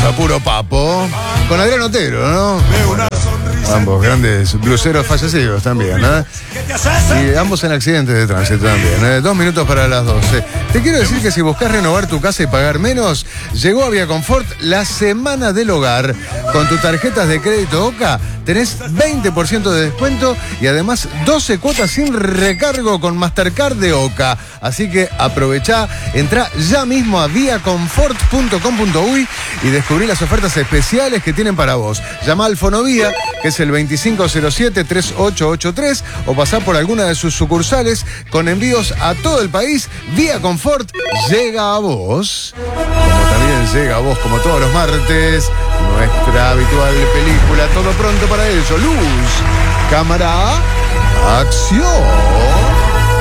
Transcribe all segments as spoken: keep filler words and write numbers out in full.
a puro papo. Con Adrián Otero, ¿no? Bueno, ambos grandes bluseros fallecidos también, ¿eh? Y ambos en accidentes de tránsito también, ¿eh? Dos minutos para las doce. Te quiero decir que si buscas renovar tu casa y pagar menos, llegó a Vía Confort la Semana del Hogar. Con tus tarjetas de crédito OCA tenés veinte por ciento de descuento y además doce cuotas sin recargo con Mastercard de OCA. Así que aprovechá, entrá ya mismo a vía confort punto com punto uy y descubrí las ofertas especiales que tienen para vos. Llama al Fonovía, que es el veinticinco cero siete, treinta y ocho ochenta y tres, o pasá por alguna de sus sucursales con envíos a todo el país. Vía Confort llega a vos. Como también llega a vos, como todos los martes, nuestra habitual película Todo Pronto para Ello. Luz, cámara, acción.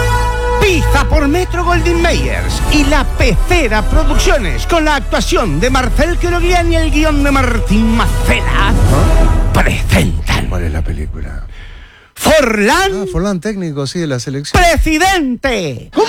Pizza por Metro Goldwyn Mayers y La Pecera Producciones, con la actuación de Marcel Queroguian y el guión de Martín Macela, ¿ah? Presentan. ¿Cuál es la película? Forlán. Ah, Forlán, técnico, sí, de la selección. ¡Presidente! ¿Cómo?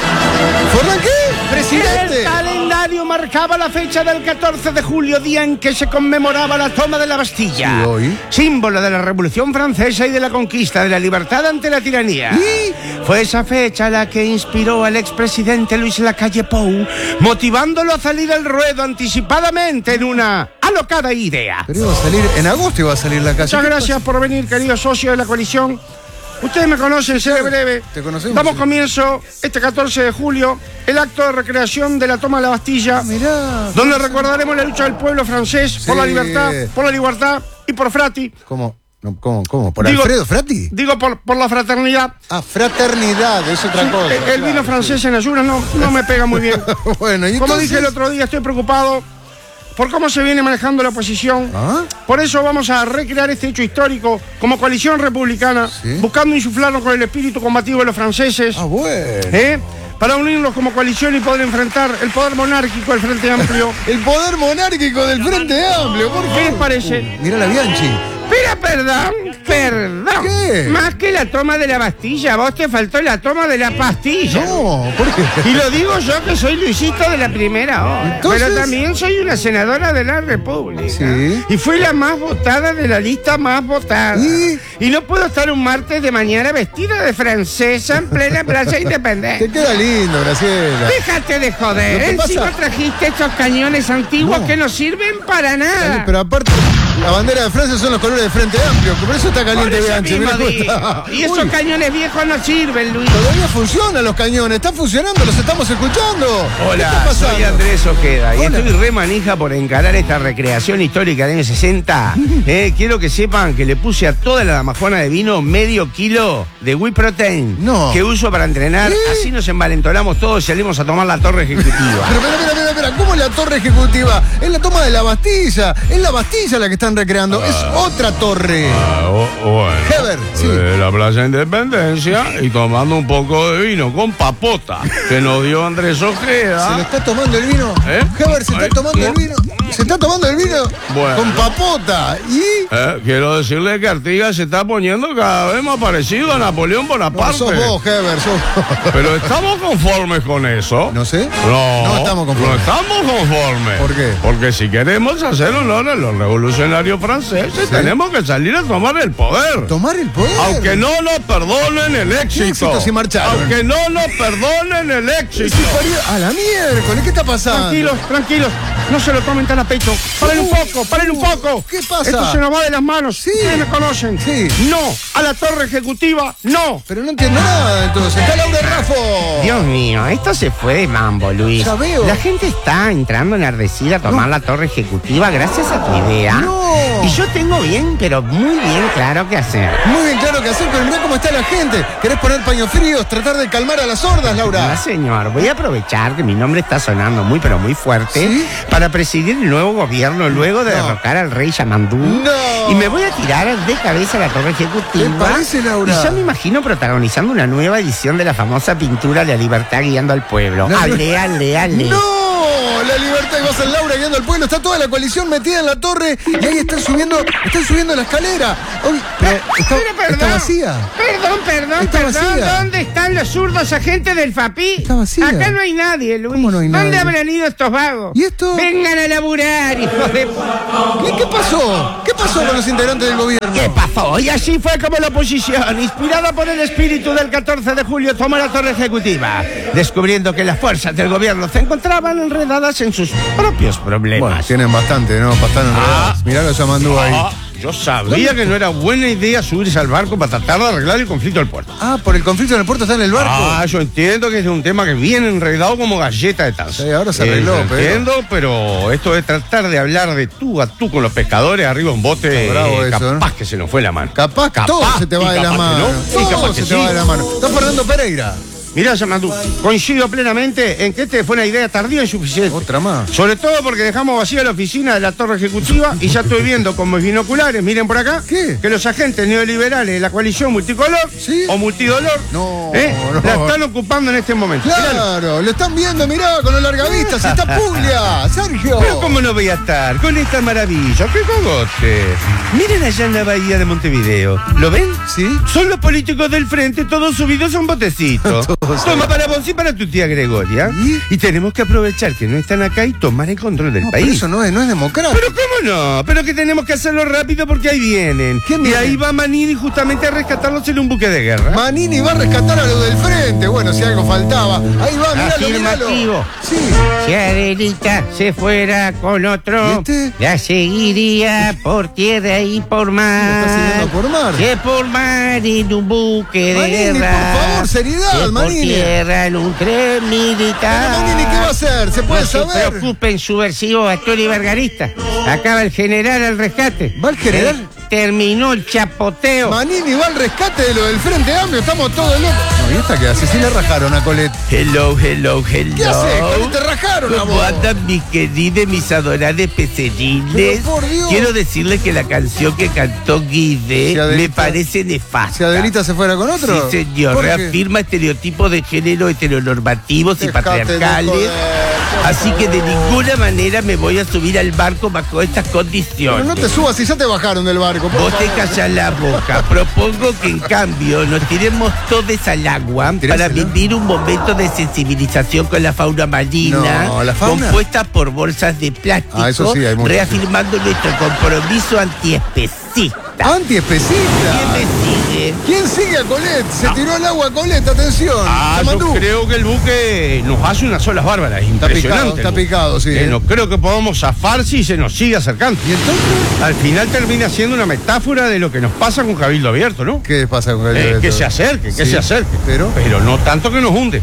¿Forlán qué? ¡Presidente! El calendario marcaba la fecha del catorce de julio, día en que se conmemoraba la toma de la Bastilla. ¿Y hoy? Símbolo de la Revolución Francesa y de la conquista de la libertad ante la tiranía. ¿Y? Fue esa fecha la que inspiró al expresidente Luis Lacalle Pou, motivándolo a salir al ruedo anticipadamente en una alocada idea. Pero iba a salir, en agosto iba a salir la calle. Muchas gracias por venir, queridos socios de la coalición. Ustedes me conocen, seré breve. Te conocemos. Damos sí. comienzo este catorce de julio, el acto de recreación de la toma de la Bastilla, Ah, mirá, donde recordaremos la lucha del pueblo francés sí. por la libertad, por la libertad y por Frati. ¿Cómo? No, ¿Cómo? ¿Cómo? ¿Por Digo, Alfredo Frati? Digo por, por la fraternidad. Ah, fraternidad, es otra Sí, cosa. el, el vino claro, francés sí. en ayunas no, no me pega muy bien. Bueno, ¿y Como entonces? dije el otro día, estoy preocupado por cómo se viene manejando la oposición. ¿Ah? Por eso vamos a recrear este hecho histórico como coalición republicana, ¿Sí? buscando insuflarnos con el espíritu combativo de los franceses, Ah, bueno. ¿eh? para unirnos como coalición y poder enfrentar el poder monárquico del Frente Amplio. El poder monárquico del Frente Amplio, ¿por ¿Qué les parece? Uh, mirá la Bianchi. Pero perdón, perdón. ¿Qué? Más que la toma de la Bastilla, vos te faltó la toma de la pastilla. No, ¿por qué? Y lo digo yo que soy Luisito de la primera hora. Entonces- Pero también soy una senadora de la República. Sí. Y fui la más votada de la lista más votada. ¿Y? Y no puedo estar un martes de mañana vestida de francesa en plena Plaza Te Independencia. queda lindo, Graciela. Déjate de joder. Lo que Encima pasa- trajiste estos cañones antiguos No. que no sirven para nada. Pero aparte, la bandera de Francia son los colores del Frente Amplio, que por eso está Por caliente eso Bianchi. mismo mirá cómo digo. está. Y esos Uy, cañones viejos no sirven, Luis. todavía funcionan los cañones, están funcionando, los estamos escuchando. ¿Qué Hola, está pasando? soy Andrés Ojeda y Hola. estoy re manija por encarar esta recreación histórica del año sesenta. Eh, quiero que sepan que le puse a toda la damajona de vino medio kilo de Whey Protein No. que uso para entrenar. ¿Eh? Así nos envalentonamos todos y salimos a tomar la torre ejecutiva. Pero, pero, pero, pero, pero, ¿cómo es la torre ejecutiva? Es la toma de la Bastilla. Es la Bastilla la que están recreando. Es otra torre. Ah, o- bueno. Heber, sí. De la Plaza Independencia y tomando un poco de vino con papota que nos dio Andrés ¿Se lo Ojeda. está tomando el vino? ¿Eh? Heber, ¿se está Ay, tomando no. el vino? ¿Se está tomando el vino? Bueno. Con papota. ¿Y? Eh, quiero decirle que Artigas se está poniendo cada vez más parecido a Napoleón No, Bonaparte. sos vos, Heber, sos vos. Pero ¿estamos conformes con eso? No sé. No, No estamos conformes. No estamos conformes. ¿Por qué? Porque si queremos hacer honor a los revolucionarios franceses, Sí. tenemos que salir a tomar el poder. Tomar el poder. Aunque no nos perdonen el éxito. éxito si marcharon? Aunque no nos perdonen el éxito. Sí, parió. A la miércoles, ¿qué está pasando? Tranquilos, tranquilos. No se lo tomen tan a pecho. Paren un poco, paren un poco. ¿Qué pasa? Esto se nos va de las manos. Sí. Ustedes me conocen. Sí. No a la torre ejecutiva, no. Pero no entiendo nada, entonces. Está Laura Raffo. Dios mío, esto se fue de mambo, Luis. Ya veo. La gente está entrando enardecida a tomar No. la torre ejecutiva gracias a tu idea. No. Y yo tengo bien, pero muy bien claro qué hacer. Muy bien claro que hacer, pero mirá cómo está la gente. ¿Querés poner paños fríos, tratar de calmar a las sordas, No, Laura? señor, voy a aprovechar que mi nombre está sonando muy, pero muy fuerte ¿Sí? para presidir el nuevo gobierno luego de No. derrocar al rey Yamandú. No. Y me voy a tirar de cabeza a la torre ejecutiva. ¿Te parece, Laura? Y ya me imagino protagonizando una nueva edición de la famosa pintura La Libertad guiando al pueblo. No, Ale, ale, ale. ¡No! La libertad libertad y va a ser Laura guiando al pueblo. Está toda la coalición metida en la torre y ahí están subiendo, están subiendo la escalera. Hoy, pero está, Pero perdón, está vacía. Perdón, perdón, Está perdón. vacía. ¿Dónde están los zurdos agentes del FAPI? Está vacía. Acá no hay nadie, Luis. ¿Cómo no hay ¿Dónde nadie? habrán ido estos vagos? ¿Y esto? Vengan a laburar, hijos de... ¿Qué, ¿Qué pasó? ¿Qué pasó con los integrantes del gobierno? ¿Qué pasó? Y así fue como la oposición, inspirada por el espíritu del catorce de julio, tomó la torre ejecutiva, descubriendo que las fuerzas del gobierno se encontraban enredadas en sus propios problemas. Bueno, tienen bastante, ¿no? Bastante enredados. Mirá los Yamandú ahí. Ah, yo sabía que no era buena idea subirse al barco para tratar de arreglar el conflicto del puerto. Ah, por el conflicto en el puerto está en el barco. Ah, yo entiendo que es un tema que viene enredado como galleta de taza. Sí, ahora se arregló, yo pero- entiendo, pero esto de tratar de hablar de tú a tú con los pescadores arriba en bote, Está bravo eh, eso, capaz ¿eh? que se nos fue la mano. Capaz, todo se te va y de la capaz que mano. no, y Todo capaz se que te sí. va de la mano. Está Fernando Pereira. Mirá, Yamandú, coincido plenamente en que este fue una idea tardía y insuficiente. Otra más. Sobre todo porque dejamos vacía la oficina de la torre ejecutiva y ya estoy viendo con mis binoculares, miren por acá, ¿Qué? que los agentes neoliberales de la coalición multicolor ¿Sí? o multidolor No, ¿eh? no. la están ocupando en este momento. Miralo. Claro, lo están viendo, mirá, con los largavistas. Está Puglia, Sergio. Pero cómo no voy a estar con esta maravilla, qué cogote. Miren allá en la bahía de Montevideo, ¿lo ven? Sí. Son los políticos del frente, todos subidos a un botecito. Todos Toma para vos y para tu tía Gregoria. ¿Y? Y tenemos que aprovechar que no están acá y tomar el control del No, pero país. eso no es, no es democrático. Pero cómo no, pero que tenemos que hacerlo rápido porque ahí vienen. ¿Quién y viene? ahí va Manini justamente a rescatarlos en un buque de guerra. Manini va a rescatar a los del frente. Bueno, si algo faltaba. Ahí va, miralo, Afirmativo. miralo. Sí. Si Adelita se fuera con otro, ¿Y este? la seguiría por tierra y por mar. ¿Lo está siguiendo por mar? Que por mar en un buque de Manini, guerra. por favor, seriedad, que Manini. por tierra en un tren militar. Pero Manini, ¿qué va a hacer? ¿Se puede No se saber? preocupen, subversivos actor y vergarista. Acaba el general al rescate. ¿Va el general? Eh, terminó el chapoteo. Manini va al rescate de lo del Frente Amplio. Estamos todos locos. No, ¿y esta qué hace? Sí le rajaron a Colette. Hello, hello, hello. ¿Qué hace? Colette, te rajaron a ¿Cómo vos. andan mis queridos, mis adorables peceriles? Pero, por Dios. Quiero decirles que la canción que cantó Guide Si Adelita- me parece nefasta. Si Adelita se fuera con otro. Sí, señor. ¿Por qué? Reafirma estereotipos de género heteronormativos y Dejate de patriarcales. joder, por Así que de favor. ninguna manera me voy a subir al barco bajo estas Pero condiciones. no te subas si ya te bajaron del barco. por Vos te favor. callás la boca. Propongo que en cambio nos tiremos todos al agua para Tirásela. vivir un momento de sensibilización con la fauna marina, No, ¿la fauna? compuesta por bolsas de plástico, Ah, eso sí, hay mucho. reafirmando nuestro compromiso antiespecista. Antiespecista. ¿Quién me sigue? ¿Quién sigue a Colette? Se tiró al agua Colette, atención. Ah, yo Yamandú. creo que el buque nos hace unas olas bárbaras, Está impresionante. picado, está el buque. picado, sí. Eh, no creo que podamos zafar si se nos sigue acercando. ¿Y entonces? Al final termina siendo una metáfora de lo que nos pasa con Cabildo Abierto, ¿no? ¿Qué pasa con Eh, Colette? que se acerque, que Sí, se acerque. pero- Pero no tanto que nos hunde.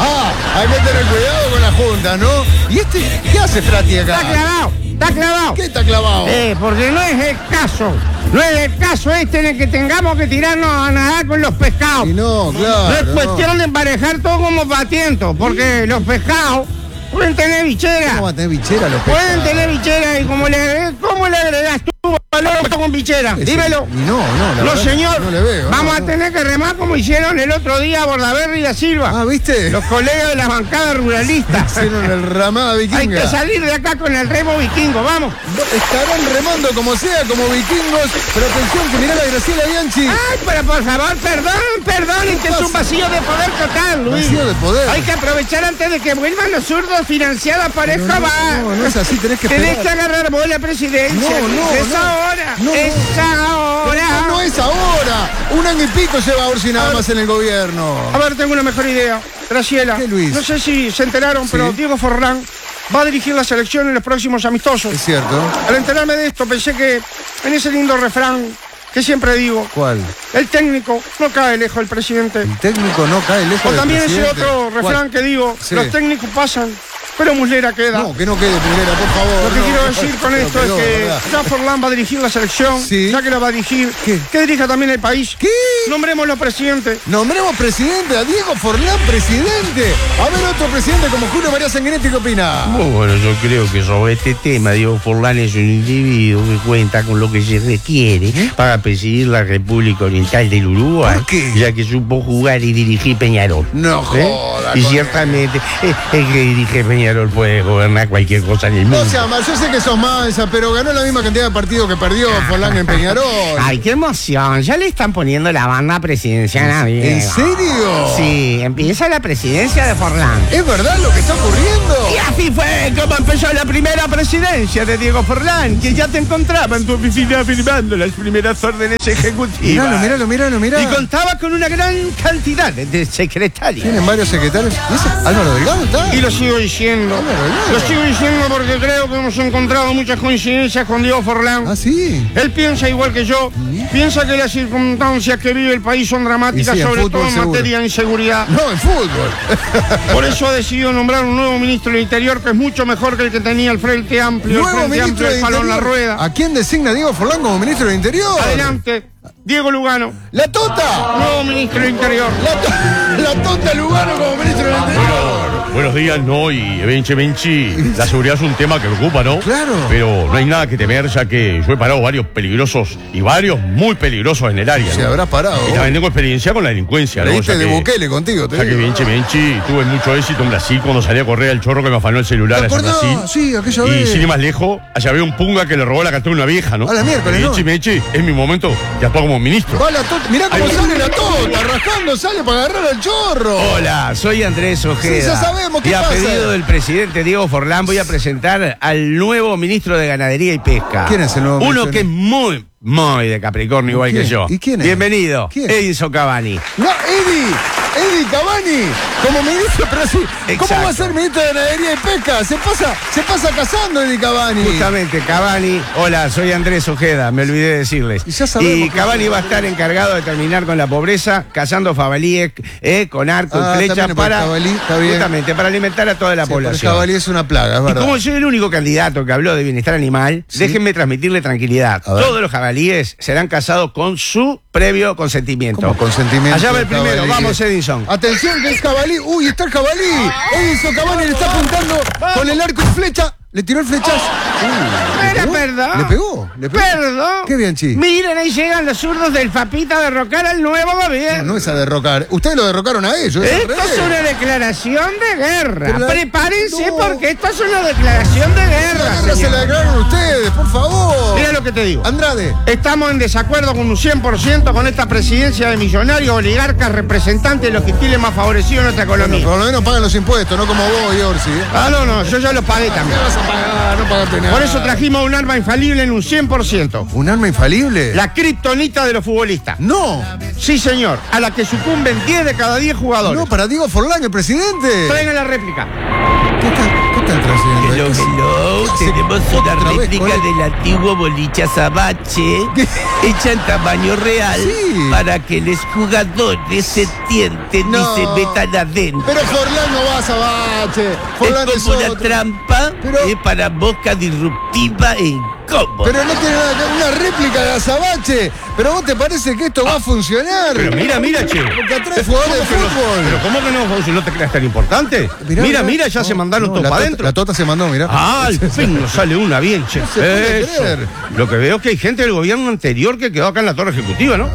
Hay que tener cuidado con la junta, ¿no? ¿Y este qué hace Frati acá? Está clavado, está clavado. ¿Qué está clavado? Eh, porque no es el caso. No es el caso este en el que tengamos que tirarnos a nadar con los pescados. Y no, claro. No es no. cuestión de emparejar todo como patiento, porque los pescados pueden tener bichera. ¿Cómo va a tener bichera los Pueden pescados? tener bichera y como le, ¿cómo le agregas tú valor con bichera? Ese- Dímelo. Y no, no, la No, verdad, señor. No le veo. Vamos no, a no. tener que remar como hicieron el otro día Bordaberry y da Silva. Ah, ¿viste? Los colegas de las bancadas ruralistas. Hicieron el ramada Hay vikinga. que salir de acá con el remo vikingo, vamos. Estarán remando como sea, como vikingos. Pero atención, que mirá la Graciela Bianchi. Ay, pero por favor, perdón, perdón, este es un vacío de poder total, Luis. Vacío de poder. Hay que aprovechar antes de que vuelvan los zurdos financiados por Pero Escobar. no, no, no es así, tenés que Tenés que esperar. agarrar vos la presidencia. No, Luis. no, es no. ahora, No, no. es ahora. Pero no es ahora. Un año y pico lleva Orsi nada más en el gobierno. A ver, tengo una mejor idea. Graciela, ¿Qué, Luis? no sé si se enteraron, Sí. pero Diego Forlán va a dirigir la selección en los próximos amistosos. Es cierto. Al enterarme de esto, pensé que en ese lindo refrán que siempre digo, ¿Cuál? el técnico no cae lejos del presidente. El técnico no cae lejos O del también ese presidente. otro ¿Cuál? refrán que digo, Sí. los técnicos pasan, pero Muslera queda. No, que no quede primera, por favor. Lo que no. quiero decir con Pero esto quedó, es que ¿verdad? ya Forlán va a dirigir la selección, Sí. ya que la va a dirigir, ¿Qué? que dirija también el país. ¿Qué? Nombrémoslo presidente. Nombremos presidente a Diego Forlán, presidente. A ver, otro presidente como Julio María Sanguinetti, ¿qué opina? Bueno, yo creo que sobre este tema, Diego Forlán es un individuo que cuenta con lo que se requiere para presidir la República Oriental del Uruguay, ¿Por qué? ya que supo jugar y dirigir Peñarol. No ¿Eh? joda. Y con- ciertamente, eh, el que dirige Peñarol Peñarol puede gobernar cualquier cosa en el mundo. No sea mal, yo sé que sos mansa, pero ganó la misma cantidad de partidos que perdió Forlán en Peñarol. Ay, qué emoción. Ya le están poniendo la banda presidencial a Diego. ¿En serio? Sí, empieza la presidencia de Forlán. ¿Es verdad lo que está ocurriendo? Y así fue como empezó la primera presidencia de Diego Forlán, que ya te encontraba en tu oficina firmando las primeras órdenes ejecutivas. Míralo, míralo, míralo, míralo. Y contaba con una gran cantidad de secretarios. Tienen varios secretarios. ¿Y ese Álvaro Delgado está? Y lo sigo diciendo. Álvaro Delgado. Lo sigo diciendo porque creo que hemos encontrado muchas coincidencias con Diego Forlán. Ah, sí. Él piensa igual que yo. Piensa que las circunstancias que vive el país son dramáticas, Y sí, en sobre fútbol todo en seguro. materia de inseguridad. No, en fútbol. Por eso ha decidido nombrar un nuevo ministro del Interior que es mucho mejor que el que tenía el Frente Amplio, el Nuevo Frente ministro Amplio de del Palo en la Interior. rueda. ¿A quién designa Diego Forlán como ministro del Interior? Adelante, Diego Lugano, ¡La Tota! nuevo ministro del Interior. La, to la Tota Lugano como ministro del Interior. Buenos días, no, y evidentemente la seguridad es un tema que preocupa, ¿no? Claro. Pero no hay nada que temer, ya que yo he parado varios peligrosos y varios muy peligrosos en el área, Se ¿no? habrá parado. Y también tengo experiencia con la delincuencia, ¿no? Leíste Ya de que- Bukele contigo, te Ya que digo. evidentemente tuve mucho éxito en Brasil cuando salí a correr al chorro que me afanó el celular ¿Te allá en acordás? Brasil. Sí, aquella Y vez. sin ir más lejos, allá había un punga que le robó la cartera a una vieja, ¿no? A la miércoles, ¿no? Evidentemente, es mi momento de actuar como ministro. Va la Tota. Mirá cómo Ahí- sale la Tota, rascando, sale para agarrar al chorro. Hola, soy Andrés Ojeda. Sí, ya sabemos, ¿qué y a pasa? pedido del presidente Diego Forlán voy a presentar al nuevo ministro de Ganadería y Pesca. ¿Quién es el nuevo Uno ministro? que es muy, muy de Capricornio, igual ¿Quién? que yo. ¿Y quién es? Bienvenido, ¿Quién? Edinson Cavani. No, Eddie, Eddie Cavani, como ministro, pero sí. ¿Cómo Exacto. va a ser ministro de Ganadería y Pesca? Se pasa, se pasa casando Eddie Cavani. Justamente, Cavani. Hola, soy Andrés Ojeda, me olvidé de decirles. Y ya sabemos Y que- Cavani va a estar encargado de terminar con la pobreza, cazando jabalíes eh, con arco Ah, y flecha también, porque para, jabalí, está bien. justamente, para alimentar a toda la Sí, pero el población. jabalí es una plaga, es Y verdad. como soy el único candidato que habló de bienestar animal, Sí. déjenme transmitirle tranquilidad. A ver. Todos los jabalíes serán cazados con su previo consentimiento. Como consentimiento. Allá va el del primero, jabalí. vamos Edinson. Atención que es jabalí. Uy, está el jabalí. Edison Cavani le está apuntando con el arco y flecha. Le tiró el flechazo. Uy, ¿le Era pegó? verdad. ¿Le pegó? ¿Le pegó? Perdón. Qué bien, Chi. Miren, ahí llegan los zurdos del Papita a derrocar al nuevo No, gobierno. no es a derrocar. Ustedes lo derrocaron a ellos. es al Esto revés. es una declaración de guerra. Pero la- Prepárense no. porque esto es una declaración de La guerra. guerra se señor. la declararon ustedes, por favor. Mira lo que te digo. Andrade. Estamos en desacuerdo con un cien por ciento con esta presidencia de millonarios, oligarcas, representantes de los quintiles más favorecidos de nuestra Bueno, economía. por lo menos pagan los impuestos, no como vos y Orsi. ¿eh? Ah, no, no, yo ya lo pagué ¿Qué también. vas a pagar? No pagaste nada. Por eso trajimos un arma infalible en un cien por ciento. ¿Un arma infalible? La kriptonita de los futbolistas. No. Sí, señor, a la que sucumben diez de cada diez jugadores. No, para Diego Forlán, el presidente. Traigan la réplica. ¿Qué está, qué está el presidente? Hello, hello. ¿Qué hace Tenemos una otra vez, réplica colega? del antiguo boliche Azabache, ¿Qué? hecha en tamaño real, Sí. para que los jugadores se tienten No. y se metan adentro. Pero Forlán no va a Sabache. Forlán Es es como una otro. trampa Pero- eh, para boca disruptiva e incómoda. Pero no tiene nada que ver, una réplica de Azabache. Pero vos te parece que esto va a funcionar. Pero mira, mira, che. Porque atrae jugadores de ¿Cómo que no? fútbol. Pero ¿cómo que no, Fausto? ¿No te creas tan importante? Mira, mira, ya No, se mandaron no, todos la para tota- adentro. La Tota se mandó, mira. Ah, al fin nos sale una bien, che. No se puede Eso. creer. Lo que veo es que hay gente del gobierno anterior que quedó acá en la torre ejecutiva, ¿no?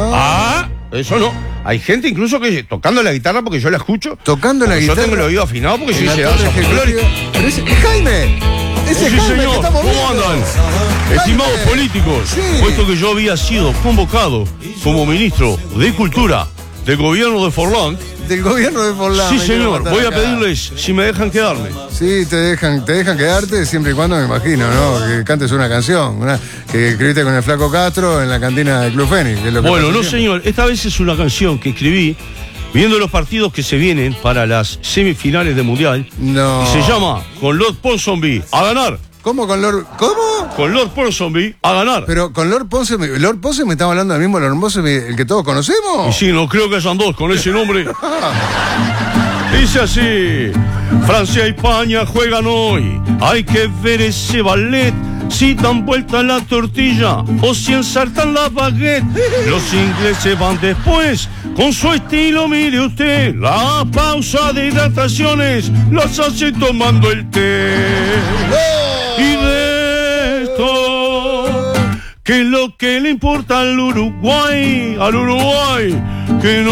Ah, eso no. Hay gente incluso que tocando la guitarra porque yo la escucho. Tocando la Porque guitarra. Yo tengo el oído afinado porque yo En la hice torre danza ejecutiva. folclórica. Pero ese- ¡es Jaime! Ese es Sí, Jaime que señor. estamos ¿Cómo viendo. andan? Jaime. Estimados políticos, Sí. puesto que yo había sido convocado como ministro de Cultura del gobierno de Forlán, Del gobierno de Forlán. sí me quiero señor, matar voy a acá. pedirles si me dejan quedarme. Sí, te dejan, te dejan quedarte siempre y cuando, me imagino, ¿no? Que cantes una canción, una, que escribiste con el Flaco Castro en la cantina del Club Fénix. que es lo que Bueno, pasa no siempre. señor, esta vez es una canción que escribí viendo los partidos que se vienen para las semifinales del Mundial. No. Y se llama Con Lord Ponsonby a ganar. ¿Cómo con Lord? ¿Cómo? Con Lord Ponsonby a ganar. Pero con Lord Ponce, me- Lord Ponce me estaba hablando del mismo Lord Ponce, me- el que todos conocemos. Y sí, no creo que hayan dos con ese nombre. Dice así: Francia y España juegan hoy. Hay que ver ese ballet. Si dan vuelta la tortilla o si ensartan la baguette. Los ingleses van después. Con su estilo, mire usted. La pausa de hidrataciones las hace tomando el té. Y de esto, que es lo que le importa al Uruguay, al Uruguay, que no